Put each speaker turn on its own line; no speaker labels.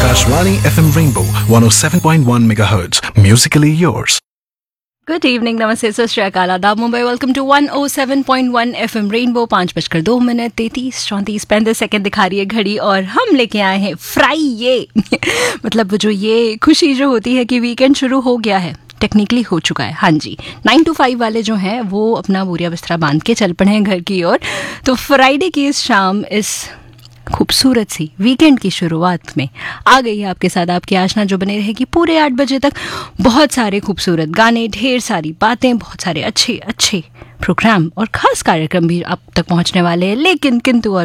Akashvani FM Rainbow 107.1 MHz. Musically yours.
Good evening, नमस्ते, सत श्री अकाल, आदाब, Mumbai. Welcome to 107.1 FM rainbow. 5:02 33 34 35 second दिखा रही है घड़ी और हम लेके आए हैं फ्राइडे। मतलब जो ये खुशी जो होती है कि वीकेंड शुरू हो गया है, टेक्निकली हो चुका है। हाँ जी, 9 to 5 वाले जो हैं वो अपना बोरिया बिस्तरा बांध के चल पड़े हैं घर की ओर। तो फ्राइडे की इस शाम, इस खूबसूरत सी वीकेंड की शुरुआत में आ गई है आपके साथ आपकी आशना, जो बने रहेगी पूरे 8 बजे तक। बहुत सारे खूबसूरत गाने, ढेर सारी बातें, बहुत सारे अच्छे अच्छे प्रोग्राम और खास कार्यक्रम भी आप तक पहुंचने वाले हैं। लेकिन किंतु और